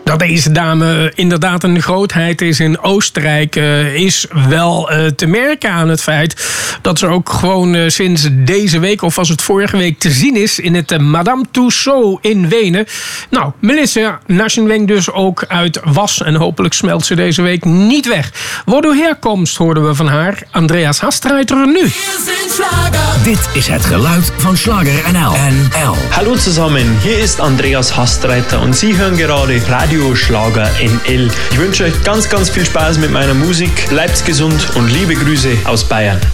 Dat deze dame inderdaad een grootheid is in Oostenrijk is wel te merken aan het feit dat ze ook gewoon sinds deze week, of was het vorige week, te zien is in het Madame Tussauds in Wenen. Nou, Melissa Naschenweng dus ook uit Was en hopelijk smelt ze deze week niet weg. Waar door herkomst hoorden we van haar. Andreas Hastreiter nu. Dit is het geluid van Schlager NL. Hallo zusammen, hier ist Andreas Hastreiter und Sie hören gerade Radio Schlager NL. Ich wünsche euch ganz, ganz viel Spaß mit meiner Musik. Bleibt gesund und liebe Grüße aus Bayern.